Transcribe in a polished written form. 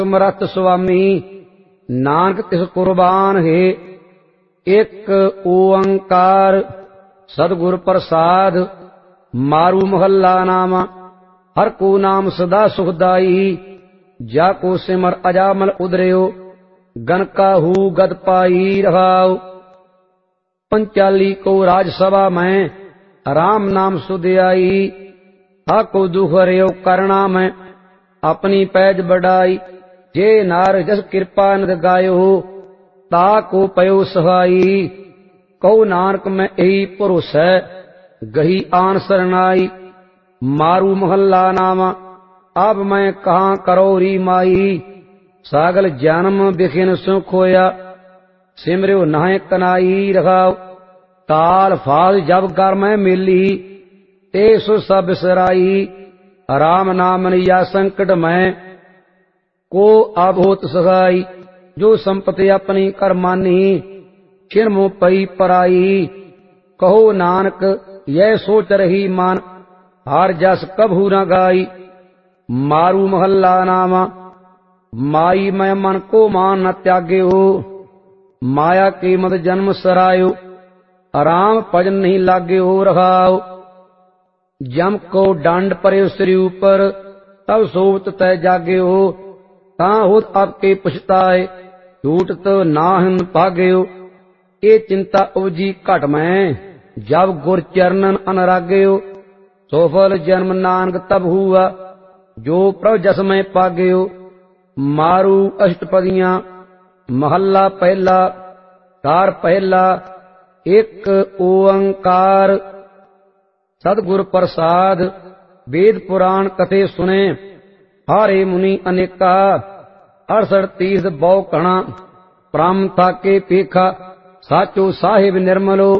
ਸਮਰੱਥ ਸੁਆਮੀ ਨਾਨਕ ਤਿਸ ਕੁਰਬਾਨ ਹੈ। ਇੱਕ ਓੰਕਾਰ ਸਤਿਗੁਰ ਪ੍ਰਸਾਦ। ਮਾਰੂ ਮਹੱਲਾ ਨਾਮ। ਹਰ ਕੋ ਨਾਮ ਸਦਾ ਸੁਖਦਾਈ। ਜਾ ਕੋ ਸਿਮਰ ਅਜਾਮਲ ਉਦਰਿਓ। ਗਨ ਕਾਹੂ ਗਦ ਪਾਈ ਰਹਾਉ। पंचाली को राजसभा में राम नाम सुधियाई। हाको दुख हरियो करना में अपनी पैज बढ़ाई। जे नार जस कृपा निध गायो ताको पयो सहाई। कहो नानक में यही भरोसा गही आन सरनाई। मारू महल्ला नाम। अब मैं कहाँ करो री माई। सागल जन्म बिखिन सुख होया। सिमरियो नाय कनाई रखाओ। ताल फाल जब कर मैं मिली ते सो सब बिसराई। राम नाम या संकट में को अब होत सहाई। जो संपत्ति अपनी कर मानी क्षण मोह पई पराई। कहो नानक यह सोच रही मान हार जस कभू न गाई। मारू महल्ला नाम। माई मैं मन को मान न त्यागे हो। माया के मद जन्म सरायो। आराम भजन नहीं लागे हो रहाओ। जम को डांड परे सिर ऊपर तब सोवत तय जागे हो। ता होत आपके पछताए झूठ तो नाहन भागे हो। ये चिंता उपजी घट में जब गुर चरणन अनरागे हो। सोफल जन्म नानक तब हुआ जो प्रभ जस में पागे हो। मारू अष्टपदियां। महला पहला। कार पहला। एक ओंकार सतगुर प्रसाद। वेद पुराण कथे सुने हारे मुनि अनेका। 68 तीर्थ बहु कणा प्राम थाके पेखा। साचो साहिब निर्मलो